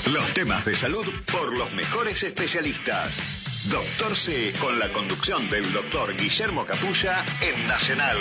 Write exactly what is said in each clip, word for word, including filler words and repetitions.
Los temas de salud por los mejores especialistas. Doctor C, con la conducción del doctor Guillermo Capulla en Nacional.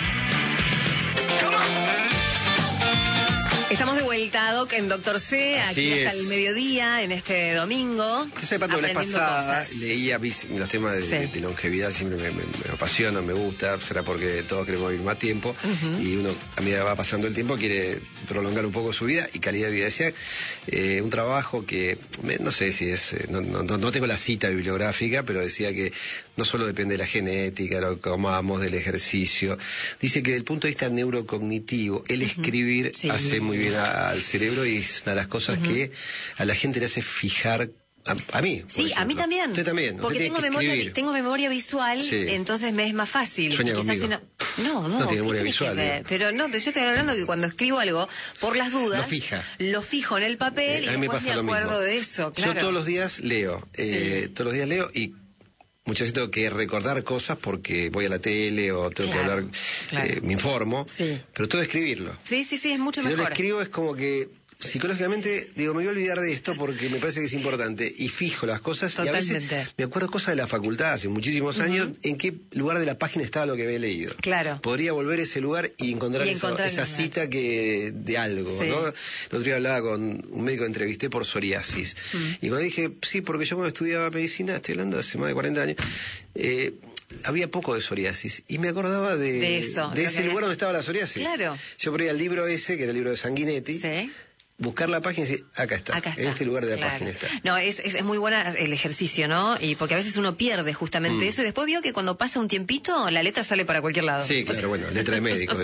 Estamos de vuelta, Doc, en Doctor C, Así aquí hasta es. el mediodía, en este domingo. Yo sé, Pato, la vez pasada cosas. leía los temas de, Sí. de, de longevidad, siempre me, me, me apasiona, me gusta, será porque todos queremos vivir más tiempo, uh-huh. y uno, a medida que va pasando el tiempo, quiere prolongar un poco su vida y calidad de vida. Decía, eh, un trabajo que, me, no sé si es, no, no, no tengo la cita bibliográfica, pero decía que no solo depende de la genética, lo que comamos, del ejercicio. Dice que desde el punto de vista neurocognitivo, el uh-huh. escribir sí. hace muy bien al cerebro y es una de las cosas uh-huh. que a la gente le hace fijar. A, a mí, por Sí, ejemplo. a mí también. Usted también. Porque Usted tengo memoria, tengo memoria visual, sí. entonces me es más fácil. Sueña conmigo. No, no, no, no tiene memoria visual. ¿eh? Pero no, pero yo estoy hablando que cuando escribo algo, por las dudas, lo fija. Lo fijo en el papel eh, y después me, me acuerdo de eso. Claro. Yo todos los días leo, eh, sí. todos los días leo y muchas veces tengo que recordar cosas porque voy a la tele o tengo claro, que hablar, claro. eh, me informo, sí. pero todo escribirlo. Sí, sí, sí, es mucho si mejor. Si yo lo escribo es como que psicológicamente digo, me voy a olvidar de esto porque me parece que es importante y fijo las cosas. Totalmente. Y a veces me acuerdo cosas de la facultad hace muchísimos uh-huh. años en qué lugar de la página estaba lo que había leído. Claro. Podría volver a ese lugar y encontrar, y encontrar esa, esa cita que de algo, sí. ¿no? El otro día hablaba con un médico que entrevisté por psoriasis uh-huh. y cuando dije, sí, porque yo cuando estudiaba medicina, estoy hablando de hace más de cuarenta años, eh, había poco de psoriasis y me acordaba de, de, eso, de ese lugar donde estaba la psoriasis. Claro. Yo ponía el libro ese, que era el libro de Sanguinetti. Sí. Buscar la página y decir, acá está, acá está, en este lugar de la claro. página está. No, es, es, es muy buena el ejercicio, ¿no? Y porque a veces uno pierde justamente mm. eso y después vio que cuando pasa un tiempito la letra sale para cualquier lado. Sí, claro, bueno, letra de médico.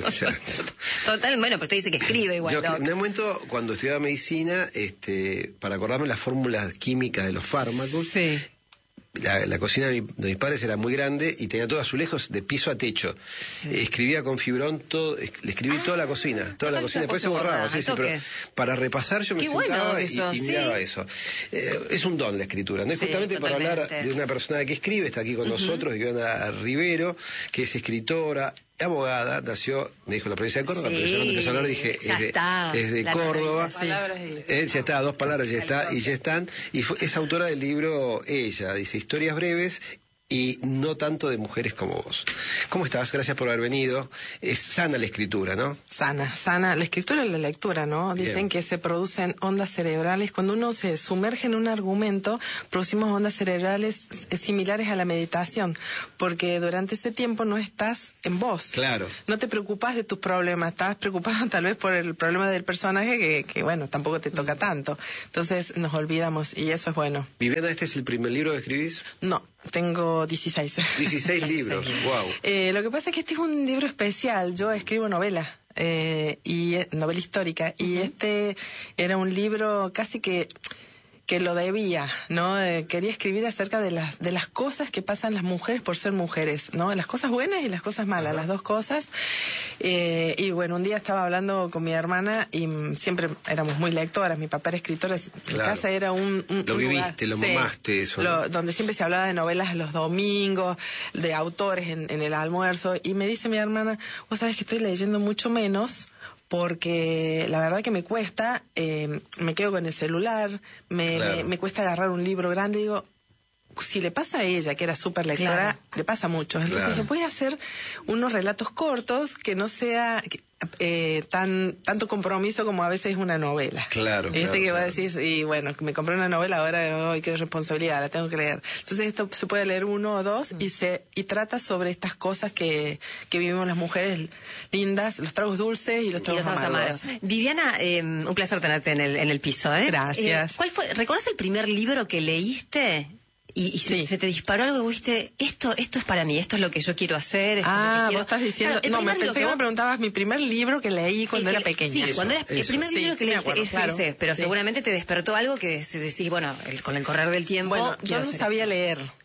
Total, bueno, pero usted dice que escribe igual. Yo, en un momento, cuando estudiaba medicina, este, para acordarme las fórmulas químicas de los fármacos, sí. La, la cocina de, mi, de mis padres era muy grande y tenía todo azulejos de piso a techo. Sí. Escribía con fibrón todo, le escribí ah, toda la cocina, toda la cocina. Después se borraba, sí, sí, pero para repasar yo me Qué sentaba bueno eso, y, y sí. miraba eso. Eh, es un don la escritura, ¿no? Es sí, justamente totalmente. Para hablar de una persona que escribe, está aquí con uh-huh. nosotros, Viviana Rivero, que es escritora, abogada, nació, me dijo la provincia de Córdoba, sí, pero yo cuando empecé a hablar dije, es de, es de Córdoba, sí. eh, ya está, dos palabras, ya está, y ya están, y fue, es autora del libro Ella, dice, historias breves, y no tanto de mujeres como vos. ¿Cómo estás? Gracias por haber venido. Es sana la escritura, ¿no? Sana, sana. La escritura y la lectura, ¿no? Dicen Bien. que se producen ondas cerebrales. Cuando uno se sumerge en un argumento, producimos ondas cerebrales similares a la meditación, porque durante ese tiempo no estás en vos. Claro. No te preocupas de tus problemas, estás preocupado tal vez por el problema del personaje que, que bueno, tampoco te toca tanto. Entonces nos olvidamos y eso es bueno. Viviana, ¿este es el primer libro que escribís? No. Tengo dieciséis. dieciséis libros, wow. Eh, lo que pasa es que este es un libro especial. Yo escribo novela, eh, y novela histórica, uh-huh. y este era un libro casi que que lo debía, ¿no? Eh, quería escribir acerca de las de las cosas que pasan las mujeres por ser mujeres, ¿no? Las cosas buenas y las cosas malas, uh-huh. las dos cosas. Eh, y bueno, un día estaba hablando con mi hermana y m, siempre éramos muy lectoras, mi papá era escritor, claro. Mi casa era un, un Lo un viviste, lugar, lo sí, mamaste eso, lo, ¿no? donde siempre se hablaba de novelas los domingos, de autores en, en el almuerzo, y me dice mi hermana, vos sabés que estoy leyendo mucho menos porque la verdad que me cuesta, eh, me quedo con el celular, me, claro. me, me cuesta agarrar un libro grande y digo, si le pasa a ella, que era súper lectora, claro. le pasa mucho. Entonces claro. dije, voy a hacer unos relatos cortos que no sea eh, tan tanto compromiso como a veces es una novela. Claro, Este claro, que claro. va a decir, y bueno, me compré una novela, ahora, ay, qué responsabilidad, la tengo que leer. Entonces esto se puede leer uno o dos y se y trata sobre estas cosas que, que vivimos las mujeres lindas, los tragos dulces y los tragos, y los amargos. amargos. Viviana, eh, un placer tenerte en el, en el piso, ¿eh? Gracias. Eh, ¿Cuál fue? ¿Recuerdas el primer libro que leíste? Y, y sí. se, se te disparó algo y viste, esto esto es para mí, esto es lo que yo quiero hacer. Esto ah, es lo que quiero. Vos estás diciendo. Claro, no, me pensé que, que vos... me preguntabas mi primer libro que leí cuando que, era pequeña. Sí, eso, cuando era, eso. el primer libro sí, que sí, leíste acuerdo, es claro. ese, pero sí. seguramente te despertó algo que decís, bueno, el, con el correr del tiempo. Bueno, yo no sabía leer.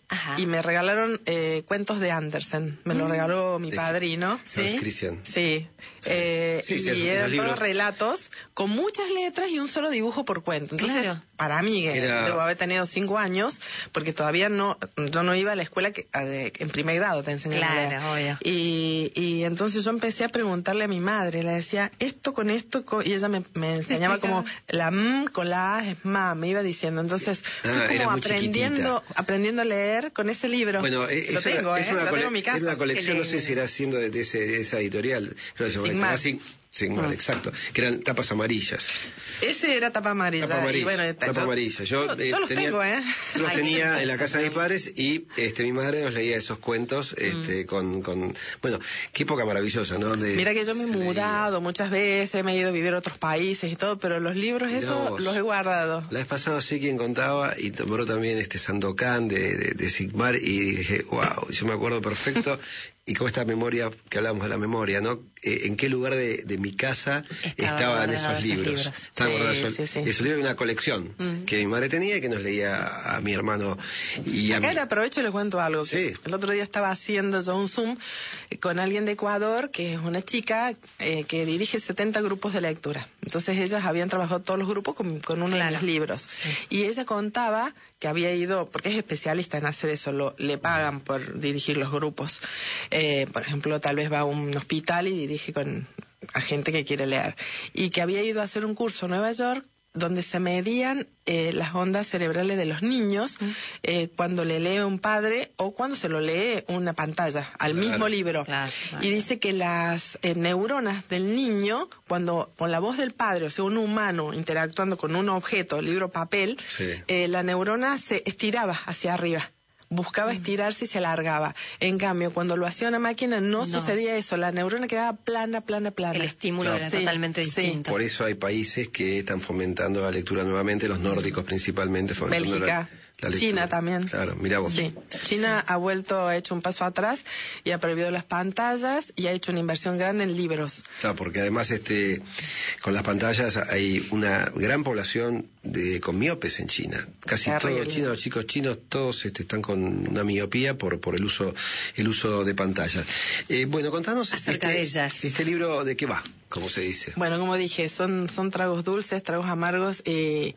Ajá. y me regalaron eh, cuentos de Andersen. Me lo regaló mi de, padrino. ¿Sí? Christian. Sí. Sí. Eh, sí, sí, y eran libros... todos relatos con muchas letras y un solo dibujo por cuento. Entonces, claro. para mí, que Era... debo haber tenido cinco años, porque todavía no, yo no iba a la escuela que, a de, en primer grado te enseñaban claro, a leer. Obvio. Y, y entonces yo empecé a preguntarle a mi madre, le decía, esto con esto, con... y ella me, me enseñaba como la M con la A es ma, me iba diciendo. Entonces, ah, fui como aprendiendo, aprendiendo a leer con ese libro. Bueno, eh, lo tengo, es, eh, una lo cole... tengo en mi casa. es una colección, no sé si era siendo de, de, ese, de esa editorial. Creo que se llama Sigmar, mm. exacto, que eran tapas amarillas. Ese era tapa amarilla. Tapa amarilla, y bueno, tapa yo, amarilla. Yo, yo, eh, yo los tenía, tengo, ¿eh? Yo los Ay, tenía en la eso, casa de mis ¿no? padres y este, mi madre nos leía esos cuentos este, mm. con, con... Bueno, qué época maravillosa, ¿no? Donde Mira que yo me he mudado leía. muchas veces, me he ido a vivir a otros países y todo, pero los libros esos los he guardado. La vez pasada sí quien contaba y tomó también este Sandokan de, de, de Sigmar y dije, wow, yo me acuerdo perfecto. Y con esta memoria, que hablamos de la memoria, ¿no? Eh, ¿En qué lugar de, de mi casa Estaba estaban esos libros? libros. Estaban sí, esos, sí, sí. esos libros de una colección mm. que mi madre tenía y que nos leía a mi hermano. Y a Acá mí. le aprovecho y le cuento algo. Sí. El otro día estaba haciendo yo un Zoom con alguien de Ecuador, que es una chica eh, que dirige setenta grupos de lectura. Entonces ellas habían trabajado todos los grupos con, con uno claro. de mis libros. Sí. Y ella contaba que había ido, porque es especialista en hacer eso, lo, le pagan por dirigir los grupos. Eh, por ejemplo, tal vez va a un hospital y dirige con a gente que quiere leer. Y que había ido a hacer un curso en Nueva York donde se medían eh, las ondas cerebrales de los niños mm. eh, cuando le lee un padre o cuando se lo lee una pantalla al claro. mismo libro. Claro, claro. Y dice que las eh, neuronas del niño, cuando con la voz del padre, o sea, un humano interactuando con un objeto, libro, papel, sí. eh, la neurona se estiraba hacia arriba. Buscaba estirarse y se alargaba. En cambio, cuando lo hacía una máquina no, no sucedía eso. La neurona quedaba plana, plana, plana. El estímulo claro. era sí, totalmente sí. distinto. Por eso hay países que están fomentando la lectura nuevamente, los nórdicos principalmente. Fomentando Bélgica. La, la China también. Claro, mira vos. Sí. China ha vuelto, ha hecho un paso atrás y ha prohibido las pantallas y ha hecho una inversión grande en libros. Claro, porque además este con las pantallas hay una gran población de con miopes en China. Casi todos China, los chicos chinos todos este, están con una miopía por por el uso el uso de pantallas. Eh, bueno, contanos acerca este, de ellas. Este libro de qué va, como se dice. Bueno, como dije, son son tragos dulces, tragos amargos eh,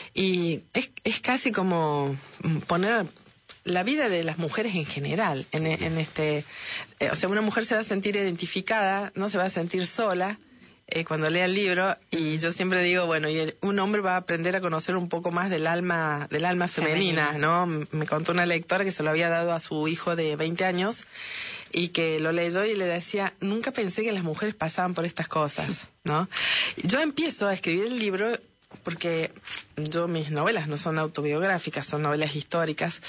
y es es casi como poner la vida de las mujeres en general en, en este eh, o sea, una mujer se va a sentir identificada, no se va a sentir sola eh, cuando lea el libro, y yo siempre digo, bueno, y el, un hombre va a aprender a conocer un poco más del alma del alma femenina, femenina, ¿no? Me contó una lectora que se lo había dado a su hijo de veinte años y que lo leyó y le decía, nunca pensé que las mujeres pasaban por estas cosas, ¿no? Yo empiezo a escribir el libro porque yo, mis novelas no son autobiográficas, son novelas históricas,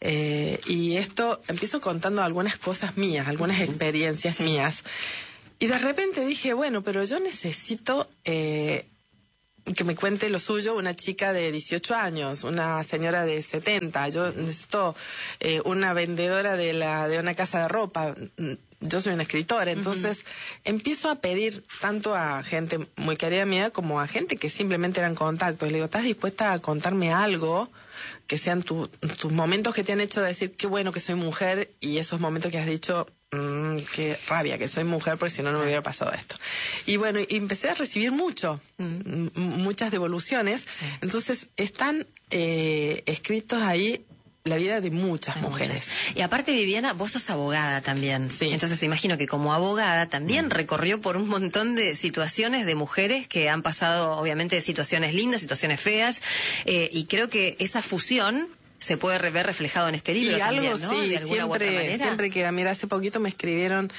eh, y esto, empiezo contando algunas cosas mías, algunas experiencias sí. mías, y de repente dije, bueno, pero yo necesito eh, que me cuente lo suyo una chica de dieciocho años, una señora de setenta, yo necesito eh, una vendedora de, la, de una casa de ropa. Yo soy una escritora, entonces uh-huh. empiezo a pedir tanto a gente muy querida mía como a gente que simplemente eran contactos. Le digo, ¿estás dispuesta a contarme algo que sean tu, tus momentos que te han hecho decir qué bueno que soy mujer, y esos momentos que has dicho mmm, qué rabia que soy mujer porque si no no me hubiera pasado esto? Y bueno, y empecé a recibir mucho, uh-huh. m- muchas devoluciones. Sí. Entonces están eh, escritos ahí la vida de muchas Hay mujeres. Muchas. Y aparte, Viviana, vos sos abogada también. Sí. Entonces imagino que como abogada también mm. recorrió por un montón de situaciones de mujeres que han pasado, obviamente, situaciones lindas, situaciones feas, eh, y creo que esa fusión se puede ver reflejado en este libro y también, algo, ¿no? Sí, de alguna siempre, u otra manera. Siempre queda. Mira, hace poquito me escribieron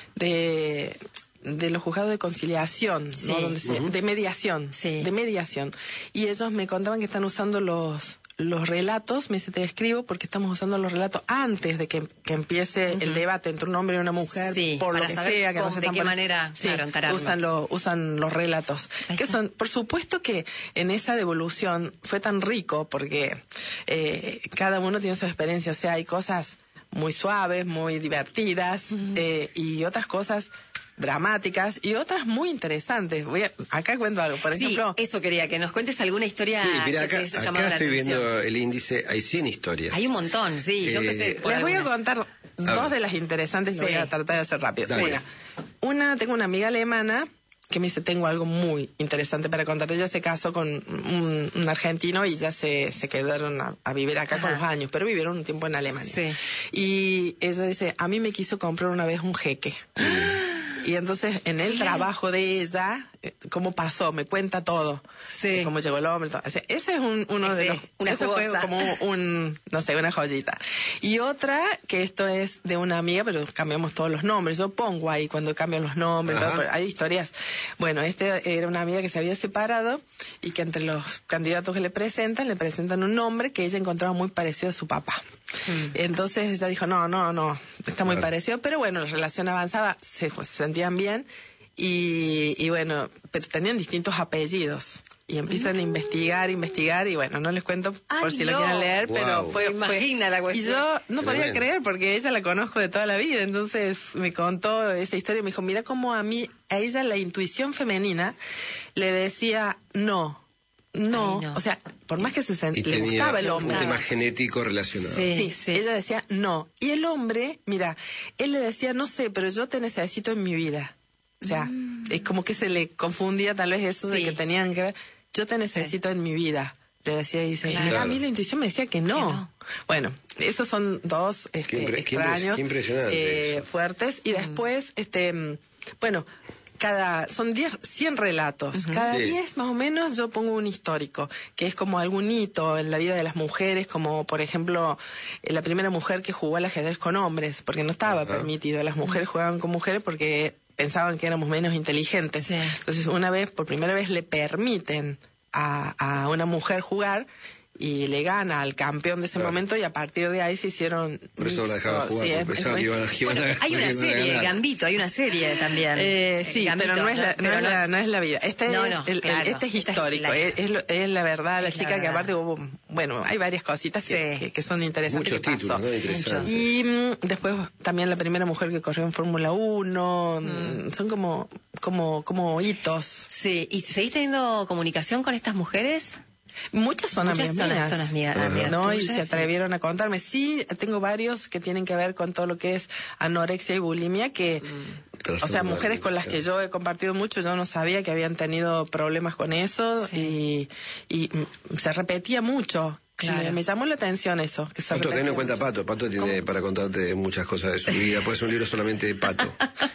de... de los juzgados de conciliación, sí. ¿no? Donde se, uh-huh. de mediación, sí. de mediación. Y ellos me contaban que están usando los los relatos, me dice, te escribo porque estamos usando los relatos antes de que, que empiece uh-huh. el debate entre un hombre y una mujer, sí, por lo que sea, que cómo, no se de qué pon... manera sí, claro, encararlo. usan, lo, usan los relatos. Que son, por supuesto que en esa devolución fue tan rico porque eh, cada uno tiene su experiencia, o sea, hay cosas muy suaves, muy divertidas, uh-huh. eh, y otras cosas dramáticas y otras muy interesantes. Voy a, acá cuento algo, por sí, ejemplo... eso quería, que nos cuentes alguna historia. Sí, mira, acá, que te haya acá llamado la estoy atención. viendo el índice, hay cien historias. Hay un montón, sí, eh, yo qué sé. Les voy a contar A dos ver. de las interesantes que Sí. voy a tratar de hacer rápido. Dale. Una, una, tengo una amiga alemana que me dice, tengo algo muy interesante para contarte. Ella se casó con un, un argentino y ya se, se quedaron a, a vivir acá. Ajá. Con los años, pero vivieron un tiempo en Alemania. Sí. Y ella dice, a mí me quiso comprar una vez un jeque. Y entonces, en el trabajo de ella, cómo pasó, me cuenta todo. Sí. Cómo llegó el hombre. Todo. Ese es un, uno Ese, de los... una ese fue jugosa. como un, no sé, una joyita. Y otra, que esto es de una amiga, pero cambiamos todos los nombres. Yo pongo ahí cuando cambian los nombres. Todo, hay historias. Bueno, este era una amiga que se había separado y que entre los candidatos que le presentan, le presentan un nombre que ella encontraba muy parecido a su papá. Mm. Entonces ella dijo, no, no, no, está muy claro. parecido, pero bueno, la relación avanzaba, se, se sentían bien y, y bueno, pero tenían distintos apellidos. Y empiezan mm. a investigar, investigar, y bueno, no les cuento Ay, por si no. lo quieren leer, wow. pero fue... Imagina fue, la cuestión. Y yo no podía Tremendo. creer, porque ella la conozco de toda la vida, entonces me contó esa historia y me dijo, mira cómo a mí, a ella la intuición femenina le decía no. No, Ay, no, o sea, por más que se sent... y le tenía gustaba el hombre. un tema genético relacionado. Sí, Sí, sí. ella decía no. Y el hombre, mira, él le decía, no sé, pero yo te necesito en mi vida. O sea, mm. es como que se le confundía tal vez eso sí. de que tenían que ver. Yo te necesito sí. en mi vida. Le decía y dice, claro. mira, a mí la intuición me decía que no. Que no. Bueno, esos son dos este, qué impre- extraños, qué impresionante eh, fuertes. Y después, mm. este, bueno... Cada, son diez, cien relatos. Uh-huh. Cada sí. diez más o menos yo pongo un histórico, que es como algún hito en la vida de las mujeres, como por ejemplo la primera mujer que jugó al ajedrez con hombres, porque no estaba uh-huh. permitido. Las mujeres jugaban con mujeres porque pensaban que éramos menos inteligentes. Sí. Entonces una vez, por primera vez le permiten a, a una mujer jugar y le gana al campeón de ese claro. momento y a partir de ahí se hicieron... Por eso la dejaba jugar, sí, porque pensaba que iban a, iban bueno, a, hay una serie, Gambito, hay una serie también. Eh, sí, Gambito, pero no es la, pero no es no, la, no es la vida. Este, no, es, no, el, claro. el, este es Esta histórico, es la, es, es, lo, es la verdad, la es chica la que verdad. aparte hubo... Bueno, hay varias cositas que, sí. que, que son interesantes. Muchos que títulos, pasó. ¿no? Interesantes. Y mm, después también la primera mujer que corrió en Fórmula uno, mm. son como, como, como hitos. Sí, ¿y seguís teniendo comunicación con estas mujeres? Muchas son Muchas amigas son, mías. son amigas, Ajá. amigas ¿no? tuyas, Y se atrevieron sí. a contarme. Sí, tengo varios que tienen que ver con todo lo que es anorexia y bulimia, que, mm. o sea, mujeres con las que yo he compartido mucho, yo no sabía que habían tenido problemas con eso sí. y, y se repetía mucho. Claro. Me, me llamó la atención eso. Que se Pato, ten en cuenta mucho. Pato. Pato tiene ¿Cómo? para contarte muchas cosas de su vida. Puede ser un libro solamente de Pato.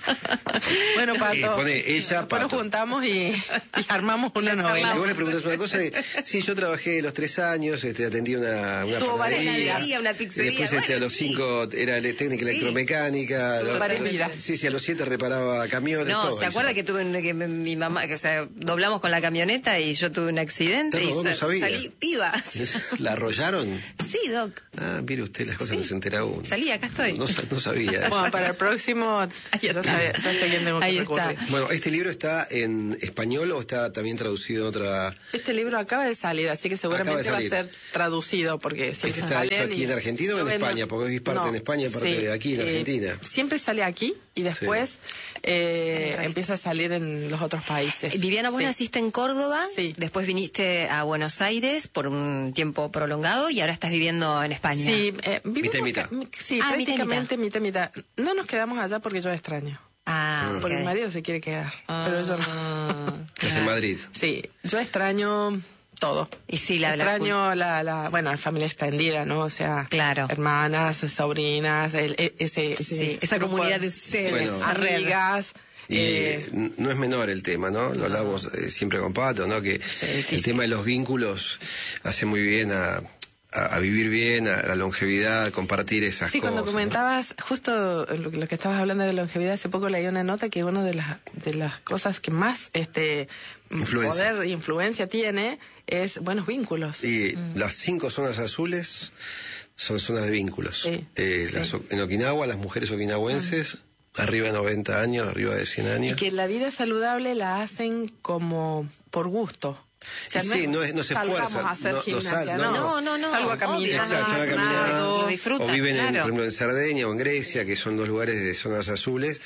Bueno, Pato. Y pone ella, después nos Pato. juntamos y, y armamos una La novela. Y vos le preguntás una cosa. Y, sí, yo trabajé los tres años, este, atendí una, una Tuvo varias panadería. vidas. Una pizzería, Y después este, bueno, a los sí. cinco era le- técnica Sí. electromecánica. Tuvo Los- varias vidas. Sí, sí, a los siete reparaba camiones. No, todo ¿se hizo. acuerda que tuve un- que mi mi mamá, que o sea, doblamos con la camioneta y yo tuve un accidente Claro, y vos no sa- sabías. salí viva? ¿La arrollaron? Sí, Doc. Ah, mire usted las cosas Sí. que se entera uno. Salí, acá estoy. No, sa- no sabía. Bueno, para el próximo, Ahí ya está. sé, ya sé quién tengo que Ahí está. recurrir. Bueno, ¿este libro está en español o está también traducido en otra...? Este libro acaba de salir, así que seguramente Acaba va a de ser traducido, porque siempre ¿Este está salen hecho aquí y- en Argentina o en No, España? Porque es parte en España y parte de aquí en eh, Argentina. Siempre sale aquí y después eh, empieza a salir en los otros países. Viviana, vos Sí. naciste en Córdoba, Sí. después viniste a Buenos Aires por un tiempo prolongado y ahora estás viviendo en España. Sí, eh, vivimos Mitad y mitad. acá- Sí, Ah, mitad y prácticamente mitad y mitad. No nos quedamos allá porque yo extraño. Ah, ok. Porque mi marido se quiere quedar, pero yo no. Ah, Estás en Madrid. Sí, yo extraño todo. Y sí, la, la extraño la, la, bueno, la familia extendida, ¿no? O sea, Claro. hermanas, sobrinas, el, e- ese, ese Sí, esa grupo comunidad de ustedes, Bueno. esa red. amigas. Y eh, n- no es menor el tema, ¿no? Lo hablamos eh, siempre con Pato, ¿no? Que el tema de los vínculos hace muy bien a, a, a vivir bien, a la longevidad, a compartir esas sí, cosas. cuando ¿no? comentabas, justo lo, lo que estabas hablando de longevidad, hace poco leí una nota que una de las, de las cosas que más este Influencia. poder e influencia tiene es buenos vínculos. Y las cinco zonas azules son zonas de vínculos. Sí, Eh, sí. las o- en Okinawa, las mujeres okinawenses, arriba de noventa años, arriba de cien Y años. que la vida saludable la hacen como por gusto. O sea, Sí, no es- no se salgamos esfuerzan, a hacer no- no gimnasia, sal- no, No, no, no. Salgo a caminar, obvio, Exacto, no, van a no, caminar. Lo disfrutan, O viven en, por claro. ejemplo, en Cerdeña o en Grecia, que son dos lugares de zonas azules,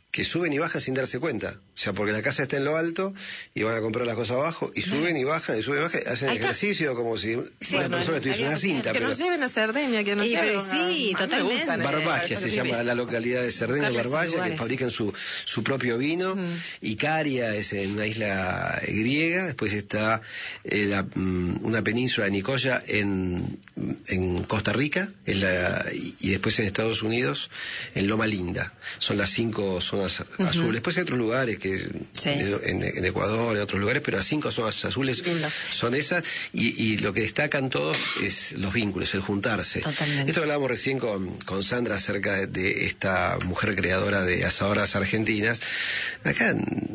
que suben y bajan sin darse cuenta. O sea, porque la casa está en lo alto y van a comprar las cosas abajo y suben y bajan y suben y bajan, hacen ejercicio como si sí, una no, persona estuviese una cinta. Que pero... nos lleven a Cerdeña, que nos y, lleven pero sí, a... totalmente. Barbacha se llama la localidad de Cerdeña, Barbacha, que fabrican su, su propio vino. Mm. Icaria es en una isla griega, después está eh, la, um, una península de Nicoya en, en Costa Rica, en la, y, y después en Estados Unidos, en Loma Linda. Son las cinco zonas uh-huh. azules. Después hay otros lugares, que sí. en, en Ecuador, en otros lugares, pero las cinco zonas azules Lindo. son esas, y, y lo que destacan todos es los vínculos, el juntarse. Totalmente. Esto hablábamos recién con, con Sandra acerca de, de esta mujer creadora de asadoras argentinas. Acá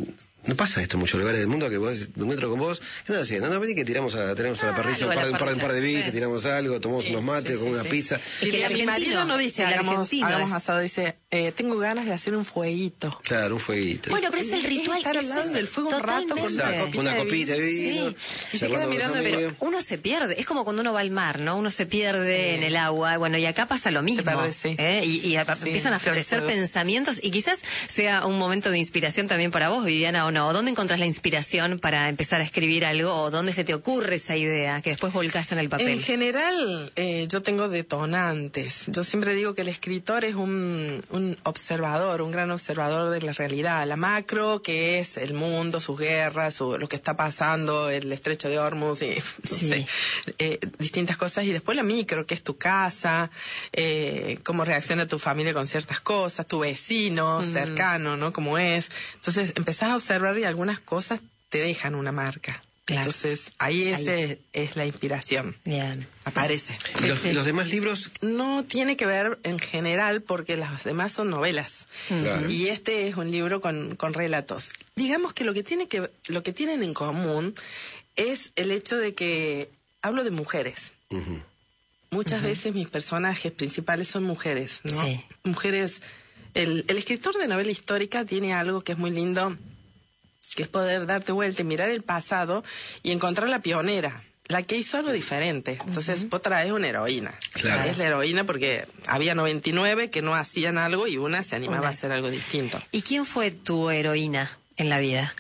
no pasa esto en muchos lugares del mundo, que vos me encuentro con vos, ¿qué estás haciendo? No, vení que tiramos a, tenemos a la parrilla, ah, un, par, un, par, un par de bichos, sí. tiramos algo, tomamos sí, unos mates, sí, con sí, una sí. pizza. Y que mi marido no dice, hagamos, hagamos asado, dice, eh, tengo ganas de hacer un fueguito. Claro, un fueguito. Bueno, pero es el ritual. Estar al lado del fuego un rato con una copita, una copita de vino. Sí. Y se queda mirando, pero uno se pierde. Es como cuando uno va al mar, ¿no? Uno se pierde sí. en el agua. Bueno, y acá pasa lo mismo. Pierde, sí. ¿eh? Y, y a, sí, empiezan a florecer pensamientos, y quizás sea un momento de inspiración también para vos, Viviana, o no. ¿Dónde encontrás la inspiración para empezar a escribir algo, o dónde se te ocurre esa idea que después volcás en el papel? En general, eh, yo tengo detonantes. Yo siempre digo que el escritor es un, un observador, un gran observador de la realidad, la macro, que es el mundo, sus guerras, su, lo que está pasando, el estrecho de Hormuz, y, no sí. sé, eh, distintas cosas, y después la micro, que es tu casa, eh, cómo reacciona tu familia con ciertas cosas, tu vecino mm. cercano, ¿no? Cómo es. Entonces empezás a observar, y algunas cosas te dejan una marca. Claro. Entonces, ahí, ese ahí es la inspiración. Bien. Aparece. ¿Y los, sí. los demás libros? No tiene que ver en general, porque las demás son novelas. Claro. Y este es un libro con, con relatos. Digamos que lo que tiene que lo que tienen en común es el hecho de que hablo de mujeres. Uh-huh. Muchas uh-huh. veces mis personajes principales son mujeres, ¿no? Sí. Mujeres. El, el escritor de novela histórica tiene algo que es muy lindo, que es poder darte vuelta y mirar el pasado y encontrar la pionera, la que hizo algo diferente. Entonces, uh-huh. vos traes una heroína. Claro. Es la heroína porque había noventa y nueve que no hacían algo y una se animaba una. a hacer algo distinto. ¿Y quién fue tu heroína en la vida?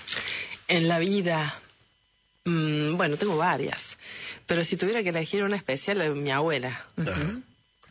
En la vida, mmm, bueno, tengo varias. Pero si tuviera que elegir una especial, mi abuela. Uh-huh.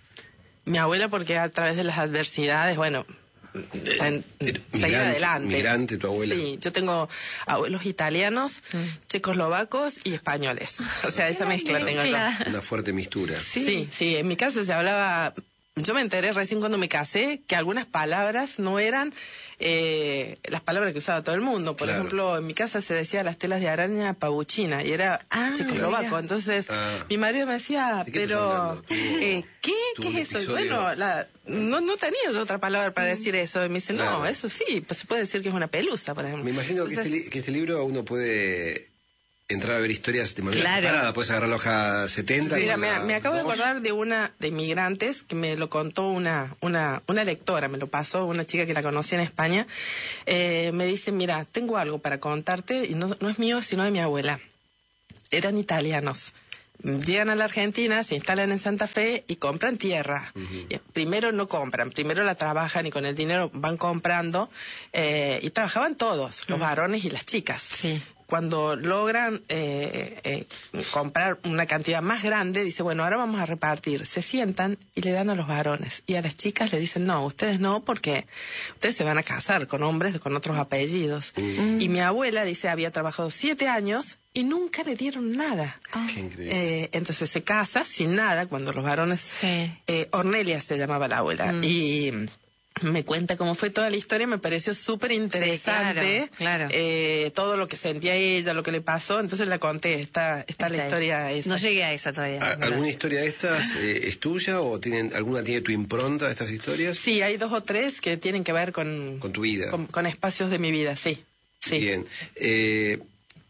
Mi abuela, porque a través de las adversidades, bueno... En, eh, seguir adelante. Migrante, tu abuela. Sí, yo tengo abuelos italianos, mm. checoslovacos y españoles. O sea, esa mezcla tengo yo. Una fuerte mistura. Sí. sí, sí, en mi casa se hablaba... Yo me enteré recién cuando me casé que algunas palabras no eran eh, las palabras que usaba todo el mundo. Por claro. ejemplo, en mi casa se decía las telas de araña pabuchina y era ah, checoslovaco. Entonces, ah. mi marido me decía, pero eh, ¿qué? ¿Qué es eso? Episodio? Bueno, la, no, no tenía yo otra palabra para decir eso. Y me dice, claro. no, eso sí, pues se puede decir que es una pelusa, por ejemplo. Me imagino Entonces, que, este, que este libro uno puede... entrar a ver historias de manera claro. separada, puedes agarrar la hoja setenta. Mira, me, la... me acabo de acordar de una de inmigrantes que me lo contó una una una lectora, me lo pasó una chica que la conocí en España. Eh, me dice, mira, tengo algo para contarte, y no, no es mío, sino de mi abuela. Eran italianos. Llegan a la Argentina, se instalan en Santa Fe y compran tierra. Uh-huh. Primero no compran, primero la trabajan y con el dinero van comprando. Eh, y trabajaban todos, los uh-huh. varones y las chicas. Sí. Cuando logran eh, eh, comprar una cantidad más grande, dice, bueno, ahora vamos a repartir. Se sientan y le dan a los varones. Y a las chicas le dicen, no, ustedes no, porque ustedes se van a casar con hombres con otros apellidos. Mm. Y mi abuela, dice, había trabajado siete años y nunca le dieron nada. Oh. Qué increíble. Eh, entonces se casa sin nada cuando los varones... Sí. Eh, Ornelia se llamaba la abuela. Mm. Y... me cuenta cómo fue toda la historia, me pareció súper interesante. Sí, claro, claro. Eh, todo lo que sentía ella, lo que le pasó, entonces la conté, está, está, está la historia esa. No llegué a esa todavía. ¿A, ¿Alguna historia de estas eh, es tuya o tienen alguna tiene tu impronta de estas historias? Sí, hay dos o tres que tienen que ver con... Con tu vida. Con, con espacios de mi vida, sí. sí. Bien. Eh...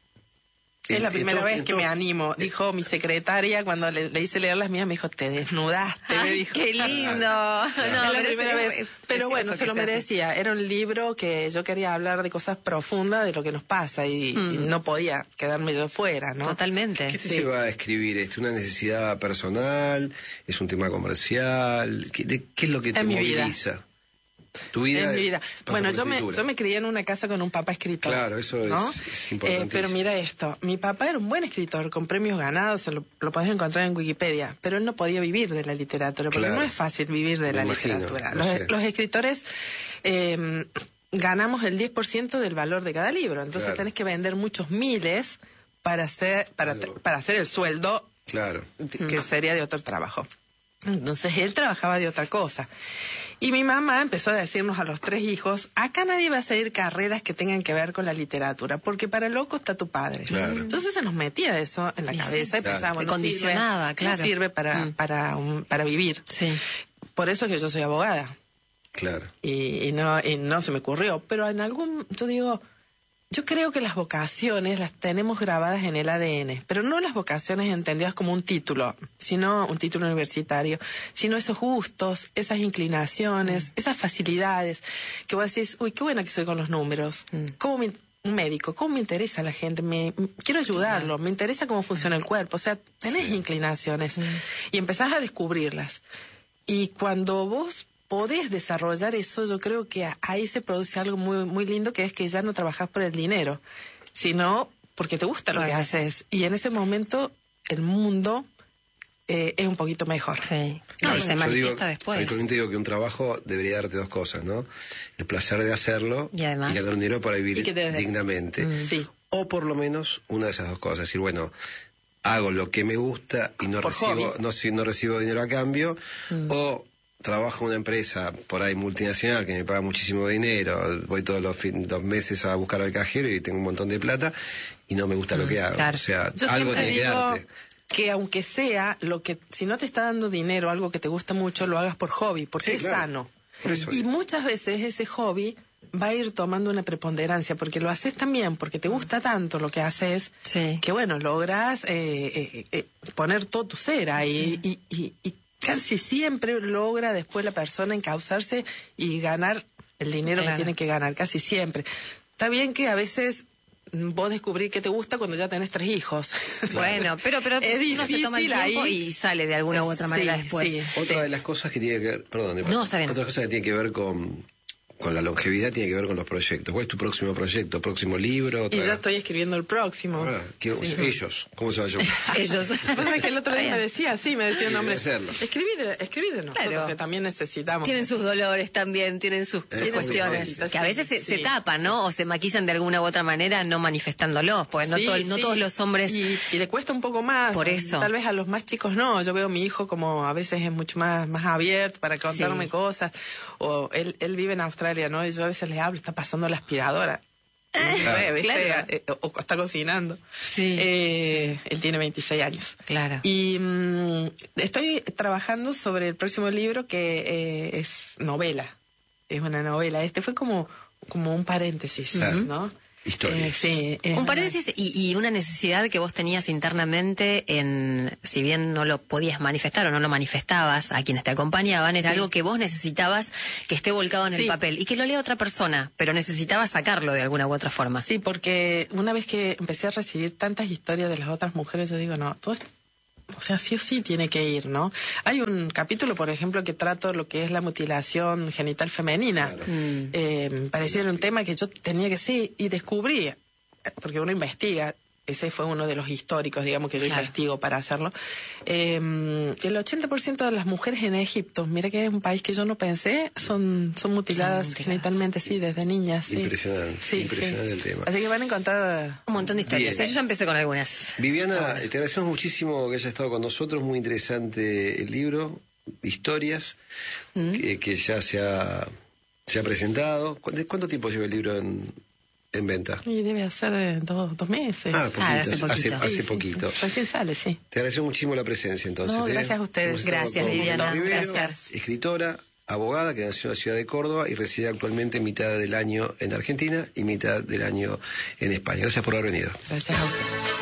Es la primera entonces, vez que entonces, me animo, dijo mi secretaria cuando le, le hice leer las mías, me dijo, te desnudaste, Ay, me dijo. ¡Qué lindo! No, es la pero primera vez. Pero bueno, se lo merecía. Era un libro que yo quería hablar de cosas profundas, de lo que nos pasa, y, mm. y no podía quedarme yo fuera, ¿no? Totalmente. ¿Qué te sí. lleva a escribir esto? ¿Una necesidad personal? ¿Es un tema comercial? ¿Qué, de, qué es lo que te en moviliza? Tu vida. Es mi vida. Bueno, yo me, yo me crié en una casa con un papá escritor. Claro, eso ¿no? es, es importante. Eh, pero mira esto, mi papá era un buen escritor, con premios ganados, lo, lo podés encontrar en Wikipedia, pero él no podía vivir de la literatura, porque claro. no es fácil vivir de me la imagino, literatura. No los, sé. los escritores... Eh, ganamos el diez por ciento del valor de cada libro, entonces claro. tenés que vender muchos miles para hacer, para, claro. para hacer el sueldo claro. que sería de otro trabajo. Entonces él trabajaba de otra cosa. Y mi mamá empezó a decirnos a los tres hijos, acá nadie va a seguir carreras que tengan que ver con la literatura, porque para loco está tu padre. Claro. Entonces se nos metía eso en la cabeza y claro. pensábamos, Te no condicionaba, sirve, claro. no sirve para, Mm. para, un- para vivir. Sí. Por eso es que yo soy abogada. Claro. Y, y no y no se me ocurrió, pero en algún, yo digo, yo creo que las vocaciones las tenemos grabadas en el A D N, pero no las vocaciones entendidas como un título, sino un título universitario, sino esos gustos, esas inclinaciones, mm. esas facilidades, que vos decís, uy, qué buena que soy con los números, mm. ¿cómo me, un médico, cómo me interesa a la gente? Me, me quiero ayudarlo, me interesa cómo funciona el cuerpo, o sea, tenés sí. inclinaciones mm. y empezás a descubrirlas. Y cuando vos podés desarrollar eso, yo creo que ahí se produce algo muy muy lindo, que es que ya no trabajás por el dinero, sino porque te gusta lo claro. que haces. Y en ese momento el mundo eh, es un poquito mejor. Sí. No, y se manifiesta digo, después. Habitualmente digo que un trabajo debería darte dos cosas, ¿no? El placer de hacerlo y, además, y ganar dinero para vivir te... dignamente. Mm. Sí. O por lo menos una de esas dos cosas. Es decir, bueno, hago lo que me gusta y no, recibo, no, no recibo dinero a cambio, mm. o trabajo en una empresa por ahí multinacional que me paga muchísimo dinero, voy todos los, fin, los meses a buscar al cajero y tengo un montón de plata y no me gusta mm, lo que hago. Claro. O sea, yo algo tiene que darte. Que aunque sea lo que, si no te está dando dinero, algo que te gusta mucho, lo hagas por hobby, porque sí, es claro. sano. Eso y es. muchas veces ese hobby va a ir tomando una preponderancia, porque lo haces también, porque te gusta tanto lo que haces, sí. que bueno, logras eh, eh, eh, poner todo tu ser ahí sí. y, y, y casi siempre logra después la persona encauzarse y ganar el dinero claro. que tiene que ganar, casi siempre. Está bien que a veces vos descubrís que te gusta cuando ya tenés tres hijos. Bueno, pero pero uno se toma el tiempo ahí. y sale de alguna u otra manera sí, después. Sí, Otra sí. de las cosas que tiene que ver, perdón, no, está bien. Otra cosa que tiene que ver con, con la longevidad tiene que ver con los proyectos. ¿Cuál es tu próximo proyecto? ¿Próximo libro? Otra... Y ya estoy escribiendo el próximo. Ah, ¿qué, sí. Ellos, ¿cómo se va a llamar? Ellos. Pues que el otro día me decía, sí, me decía un hombre. Escribí de, escribí de nosotros, claro. que también necesitamos. Tienen sus dolores también, tienen sus eh, cuestiones, que a veces se, sí. se tapan, ¿no? O se maquillan de alguna u otra manera no manifestándolos, pues no, sí, to no sí. todos los hombres... Y, y le cuesta un poco más. Por eso. Tal vez a los más chicos no. Yo veo a mi hijo como a veces es mucho más, más abierto para contarme sí. cosas. O él, él vive en Australia, ¿no? Y yo a veces le hablo, está pasando la aspiradora. Ah, ¿Ves? claro. O, o está cocinando. Sí. Eh, él tiene veintiséis años. Claro. Y mmm, estoy trabajando sobre el próximo libro que eh, es novela. Es una novela. Este fue como, como un paréntesis, claro. ¿no? Historias. Eh, sí, un paréntesis y, y una necesidad que vos tenías internamente en, si bien no lo podías manifestar o no lo manifestabas a quienes te acompañaban, era sí. algo que vos necesitabas que esté volcado en sí. el papel y que lo lea otra persona, pero necesitabas sacarlo de alguna u otra forma. Sí, porque una vez que empecé a recibir tantas historias de las otras mujeres, yo digo, no, todo esto, o sea, sí o sí tiene que ir, ¿no? Hay un capítulo, por ejemplo, que trato lo que es la mutilación genital femenina. Claro. Mm. Eh, me pareció un tema que yo tenía que sí, y descubrí, porque uno investiga, ese fue uno de los históricos, digamos, que yo claro. investigo para hacerlo. Eh, el ochenta por ciento de las mujeres en Egipto, mira que es un país que yo no pensé, son, son mutiladas, son mutiladas genitalmente, sí, desde niñas. Sí. Impresionante, sí, impresionante sí. el tema. Así que van a encontrar un montón de historias. Sí, yo ya empecé con algunas. Viviana, te agradecemos muchísimo que hayas estado con nosotros, muy interesante el libro, historias, mm. que, que ya se ha, se ha presentado. ¿Cuánto tiempo lleva el libro en...? en venta? Y debe hacer eh, dos, dos meses. Ah, poquito, ah, hace poquito. Hace, hace sí, poquito. Sí, recién sale, sí. Te agradezco muchísimo la presencia, entonces. No, ¿eh? gracias a ustedes. Gracias, Viviana. Rivero, gracias. Escritora, abogada, que nació en la ciudad de Córdoba y reside actualmente mitad del año en Argentina y mitad del año en España. Gracias por haber venido. Gracias a ustedes.